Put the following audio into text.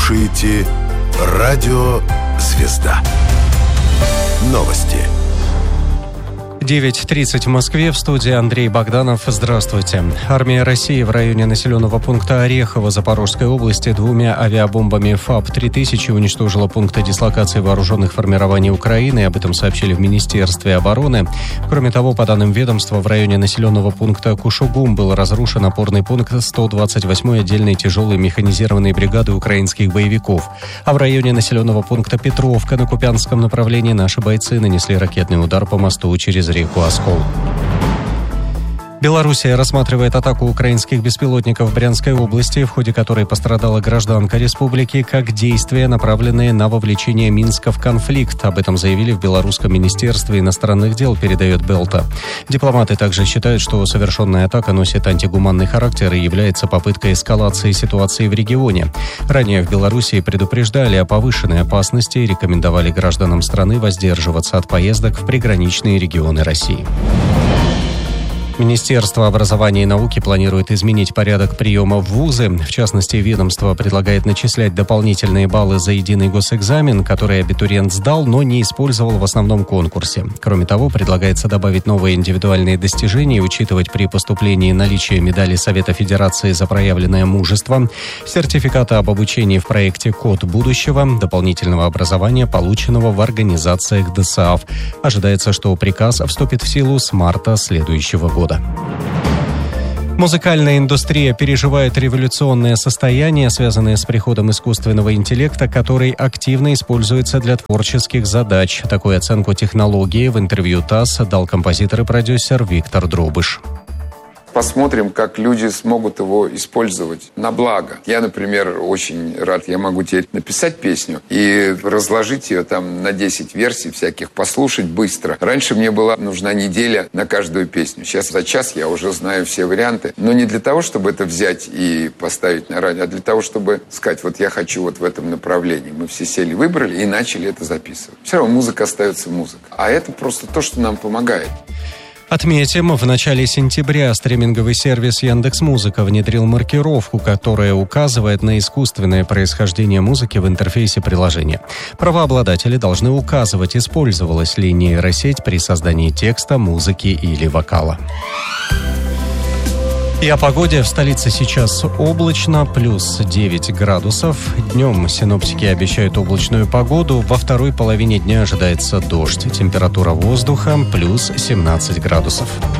слушаете «Радио Звезда». Новости. 9:30 в Москве. В студии Андрей Богданов. Здравствуйте. Армия России в районе населенного пункта Орехово Запорожской области 2 авиабомбами ФАБ-3000 уничтожила пункты дислокации вооруженных формирований Украины. Об этом сообщили в Министерстве обороны. Кроме того, по данным ведомства, в районе населенного пункта Кушугум был разрушен опорный пункт 128-й отдельной тяжелой механизированной бригады украинских боевиков. А в районе населенного пункта Петровка на Купянском направлении наши бойцы нанесли ракетный удар по мосту через реку Оскол. Белоруссия рассматривает атаку украинских беспилотников в Брянской области, в ходе которой пострадала гражданка республики, как действия, направленные на вовлечение Минска в конфликт. Об этом заявили в Белорусском министерстве иностранных дел, передает Белта. Дипломаты также считают, что совершенная атака носит антигуманный характер и является попыткой эскалации ситуации в регионе. Ранее в Белоруссии предупреждали о повышенной опасности и рекомендовали гражданам страны воздерживаться от поездок в приграничные регионы России. Министерство образования и науки планирует изменить порядок приема в вузы. В частности, ведомство предлагает начислять дополнительные баллы за единый госэкзамен, который абитуриент сдал, но не использовал в основном конкурсе. Кроме того, предлагается добавить новые индивидуальные достижения и учитывать при поступлении наличие медали Совета Федерации за проявленное мужество, сертификата об обучении в проекте «Код будущего», дополнительного образования, полученного в организациях ДСАФ. Ожидается, что приказ вступит в силу с марта следующего года. Музыкальная индустрия переживает революционное состояние, связанное с приходом искусственного интеллекта, который активно используется для творческих задач. Такую оценку технологии в интервью ТАСС дал композитор и продюсер Виктор Дробыш. Посмотрим, как люди смогут его использовать на благо. Я, например, очень рад, я могу теперь написать песню и разложить ее там на 10 версий всяких, послушать быстро. Раньше мне была нужна неделя на каждую песню. Сейчас за час я уже знаю все варианты. Но не для того, чтобы это взять и поставить на радио, а для того, чтобы сказать, вот я хочу вот в этом направлении. Мы все сели, выбрали и начали это записывать. Все равно музыка остается музыкой. А это просто то, что нам помогает. Отметим, в начале сентября стриминговый сервис Яндекс.Музыка внедрил маркировку, которая указывает на искусственное происхождение музыки в интерфейсе приложения. Правообладатели должны указывать, использовалась ли нейросеть при создании текста, музыки или вокала. И о погоде. В столице сейчас облачно, плюс 9 градусов. Днем синоптики обещают облачную погоду. Во второй половине дня ожидается дождь. Температура воздуха плюс 17 градусов.